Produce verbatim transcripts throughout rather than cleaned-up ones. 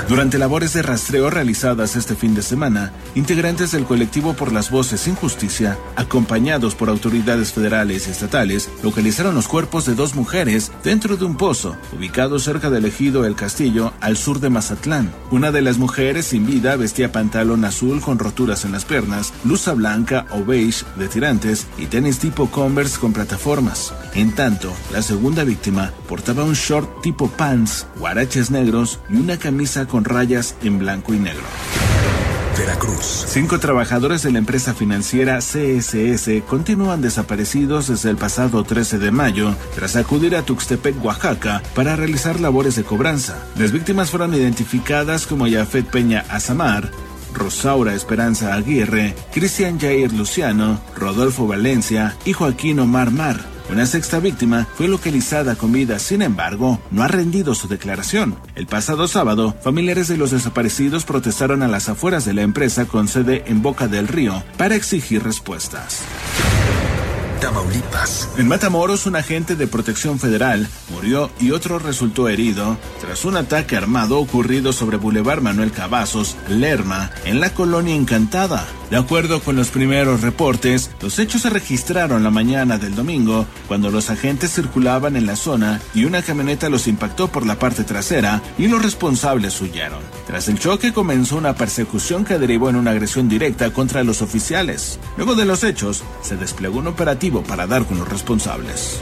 Durante labores de rastreo realizadas este fin de semana, integrantes del colectivo Por las Voces sin Justicia, acompañados por autoridades federales y estatales, localizaron los cuerpos de dos mujeres dentro de un pozo, ubicado cerca del ejido El Castillo, al sur de Mazatlán. Una de las mujeres sin vida vestía pantalón azul con roturas en las piernas, blusa blanca o beige de tirantes y tenis tipo Converse con plataformas. En tanto, la segunda víctima portaba un short tipo pants, guaraches negros y una camisa con rayas en blanco y negro. Veracruz. Cinco trabajadores de la empresa financiera C S S continúan desaparecidos desde el pasado trece de mayo, tras acudir a Tuxtepec, Oaxaca, para realizar labores de cobranza. Las víctimas fueron identificadas como Yafet Peña Azamar, Rosaura Esperanza Aguirre, Cristian Jair Luciano, Rodolfo Valencia y Joaquín Omar Mar. Una sexta víctima fue localizada con vida, sin embargo, no ha rendido su declaración. El pasado sábado, familiares de los desaparecidos protestaron a las afueras de la empresa con sede en Boca del Río para exigir respuestas. Tamaulipas. En Matamoros, un agente de protección federal murió y otro resultó herido tras un ataque armado ocurrido sobre Boulevard Manuel Cavazos, Lerma, en la colonia Encantada. De acuerdo con los primeros reportes, los hechos se registraron la mañana del domingo cuando los agentes circulaban en la zona y una camioneta los impactó por la parte trasera y los responsables huyeron. Tras el choque comenzó una persecución que derivó en una agresión directa contra los oficiales. Luego de los hechos, se desplegó un operativo para dar con los responsables.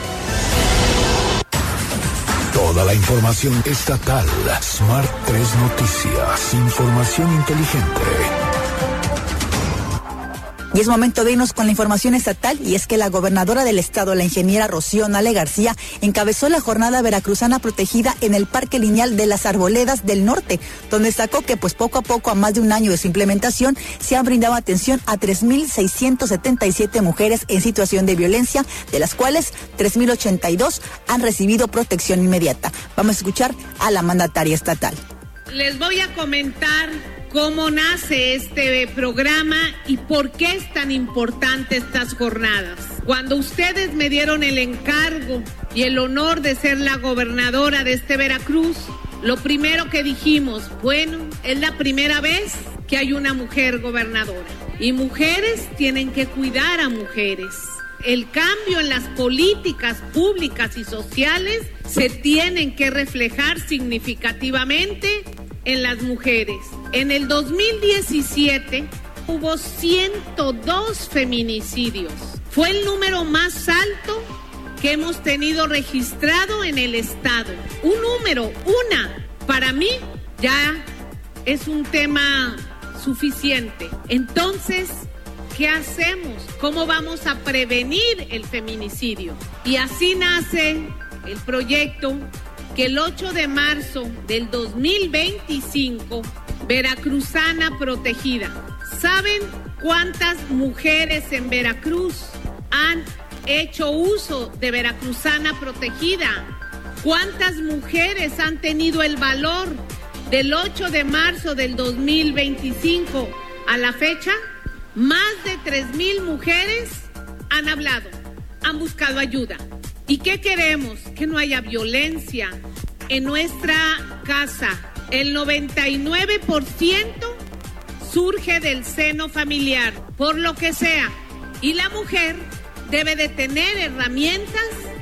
Toda la información estatal. Smart tres Noticias. Información inteligente. Y es momento de irnos con la información estatal, y es que la gobernadora del estado, la ingeniera Rocío Nale García, encabezó la jornada veracruzana protegida en el Parque Lineal de las Arboledas del Norte, donde destacó que pues poco a poco, a más de un año de su implementación, se han brindado atención a tres mil seiscientas setenta y siete mujeres en situación de violencia, de las cuales tres mil ochenta y dos han recibido protección inmediata. Vamos a escuchar a la mandataria estatal. Les voy a comentar cómo nace este programa y por qué es tan importante estas jornadas. Cuando ustedes me dieron el encargo y el honor de ser la gobernadora de este Veracruz, lo primero que dijimos, bueno, es la primera vez que hay una mujer gobernadora y mujeres tienen que cuidar a mujeres. El cambio en las políticas públicas y sociales se tienen que reflejar significativamente en las mujeres. En el dos mil diecisiete hubo ciento dos feminicidios. Fue el número más alto que hemos tenido registrado en el estado. Un número, una, para mí ya es un tema suficiente. Entonces, ¿qué hacemos? ¿Cómo vamos a prevenir el feminicidio? Y así nace el proyecto que el ocho de marzo del dos mil veinticinco, Veracruzana Protegida. ¿Saben cuántas mujeres en Veracruz han hecho uso de Veracruzana Protegida? ¿Cuántas mujeres han tenido el valor del ocho de marzo del dos mil veinticinco a la fecha? Más de tres mil mujeres han hablado, han buscado ayuda. ¿Y qué queremos? Que no haya violencia en nuestra casa. El noventa y nueve por ciento surge del seno familiar, por lo que sea. Y la mujer debe de tener herramientas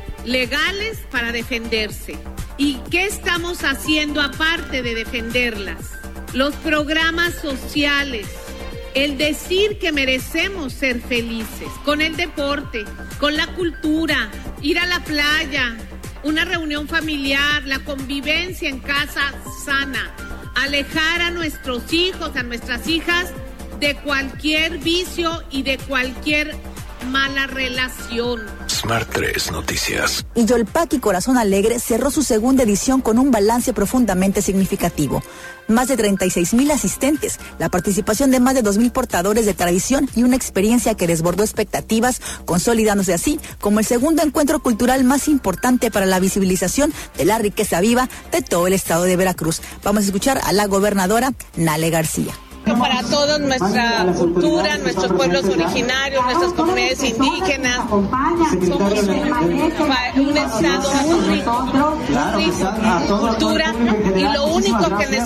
legales para defenderse. ¿Y qué estamos haciendo aparte de defenderlas? Los programas sociales. El decir que merecemos ser felices, con el deporte, con la cultura, ir a la playa, una reunión familiar, la convivencia en casa sana, alejar a nuestros hijos, a nuestras hijas de cualquier vicio y de cualquier mala relación. Smart tres Noticias. Y Yolpaki Corazón Alegre cerró su segunda edición con un balance profundamente significativo. Más de treinta y seis mil asistentes, la participación de más de dos mil portadores de tradición y una experiencia que desbordó expectativas, consolidándose así como el segundo encuentro cultural más importante para la visibilización de la riqueza viva de todo el estado de Veracruz. Vamos a escuchar a la gobernadora Nale García. Para todos, nuestra cultura, nuestros pueblos originarios, nuestras comunidades indígenas. Somos un, un estado muy rico, muy rico en cultura, y lo único que necesitamos